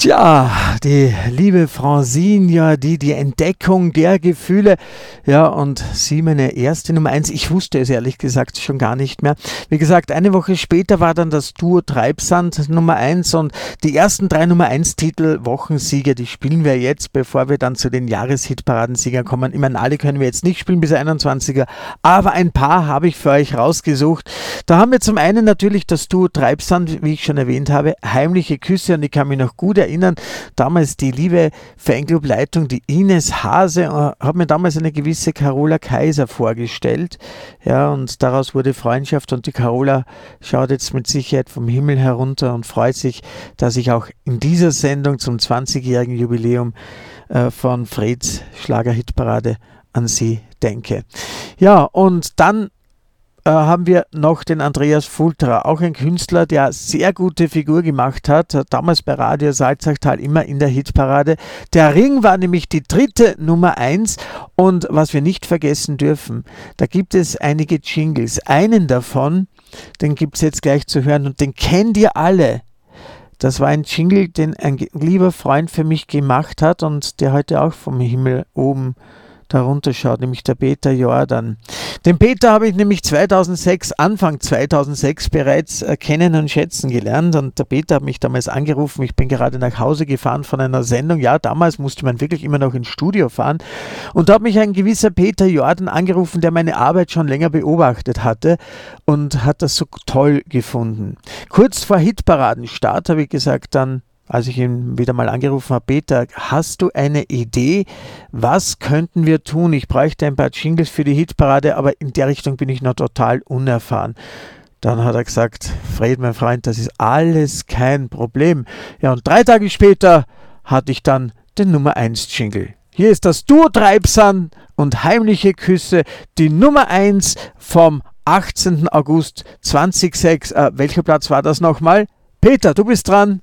Tja, die liebe Francine, ja, die Entdeckung der Gefühle, ja, und sie meine erste Nummer 1. Ich wusste es ehrlich gesagt schon gar nicht mehr. Wie gesagt, eine Woche später war dann das Duo Treibsand Nummer 1 und die ersten 3 Nummer 1 Titel, Wochensieger, die spielen wir jetzt, bevor wir dann zu den Jahreshitparadensiegern kommen. Ich meine, alle können wir jetzt nicht spielen bis 21er, aber ein paar habe ich für euch rausgesucht. Da haben wir zum einen natürlich das Duo Treibsand, wie ich schon erwähnt habe, Heimliche Küsse, und ich kann mich noch gut erinnern, damals die liebe Fanclub-Leitung, die Ines Hase, hat mir damals eine gewisse Carola Kaiser vorgestellt, ja, und daraus wurde Freundschaft, und die Carola schaut jetzt mit Sicherheit vom Himmel herunter und freut sich, dass ich auch in dieser Sendung zum 20-jährigen Jubiläum von Freds Schlager-Hitparade an sie denke. Ja, und dann haben wir noch den Andreas Fulterer, auch ein Künstler, der sehr gute Figur gemacht hat, damals bei Radio Salzachtal immer in der Hitparade. Der Ring war nämlich die 3. Nummer 1, und was wir nicht vergessen dürfen, da gibt es einige Jingles. Einen davon, den gibt es jetzt gleich zu hören, und den kennt ihr alle. Das war ein Jingle, den ein lieber Freund für mich gemacht hat und der heute auch vom Himmel oben darunter schaut, nämlich der Peter Jordan. Den Peter habe ich nämlich Anfang 2006 bereits kennen und schätzen gelernt, und der Peter hat mich damals angerufen. Ich bin gerade nach Hause gefahren von einer Sendung. Ja, damals musste man wirklich immer noch ins Studio fahren, und da hat mich ein gewisser Peter Jordan angerufen, der meine Arbeit schon länger beobachtet hatte und hat das so toll gefunden. Kurz vor Hitparadenstart habe ich gesagt dann, als ich ihn wieder mal angerufen habe: Peter, hast du eine Idee? Was könnten wir tun? Ich bräuchte ein paar Jingles für die Hitparade, aber in der Richtung bin ich noch total unerfahren. Dann hat er gesagt: Fred, mein Freund, das ist alles kein Problem. Ja, und 3 Tage später hatte ich dann den Nummer 1 Jingle. Hier ist das Duo Treibsand und Heimliche Küsse, die Nummer 1 vom 18. August 2006. Welcher Platz war das nochmal? Peter, du bist dran.